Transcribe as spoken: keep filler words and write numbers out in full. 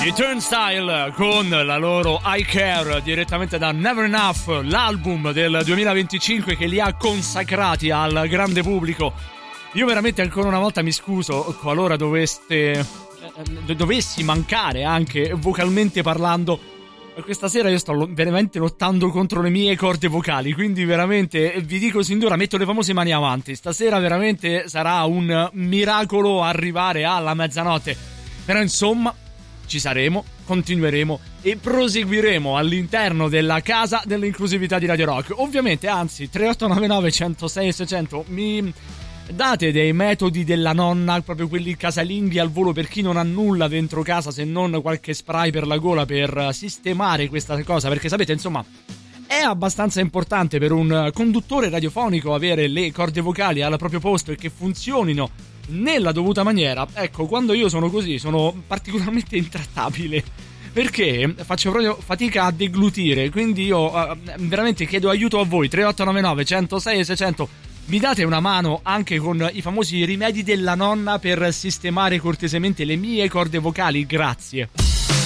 I Turnstile con la loro I Care, direttamente da Never Enough, l'album del duemilaventicinque che li ha consacrati al grande pubblico. Io veramente ancora una volta mi scuso qualora doveste dovessi mancare anche vocalmente parlando. Questa sera io sto veramente lottando contro le mie corde vocali, quindi veramente vi dico sin d'ora, metto le famose mani avanti. Stasera veramente sarà un miracolo arrivare alla mezzanotte, però insomma ci saremo, continueremo e proseguiremo all'interno della casa dell'inclusività di Radio Rock. Ovviamente, anzi, tre otto nove nove, uno zero sei, sei zero zero, mi date dei metodi della nonna, proprio quelli casalinghi al volo, per chi non ha nulla dentro casa se non qualche spray per la gola per sistemare questa cosa, perché sapete, insomma, è abbastanza importante per un conduttore radiofonico avere le corde vocali al proprio posto e che funzionino nella dovuta maniera. Ecco, quando io sono così sono particolarmente intrattabile, perché faccio proprio fatica a deglutire, quindi io uh, veramente chiedo aiuto a voi. Tre otto nove nove, uno zero sei, sei zero zero, mi date una mano anche con i famosi rimedi della nonna per sistemare cortesemente le mie corde vocali? Grazie.